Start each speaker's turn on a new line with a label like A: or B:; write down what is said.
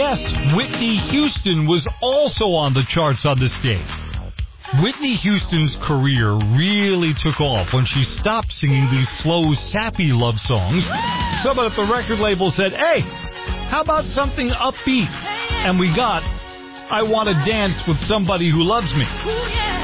A: Yes, Whitney Houston was also on the charts on this day. Whitney Houston's career really took off when she stopped singing these slow, sappy love songs. Someone at the record label said, hey, how about something upbeat? And we got I Want to Dance with Somebody Who Loves Me.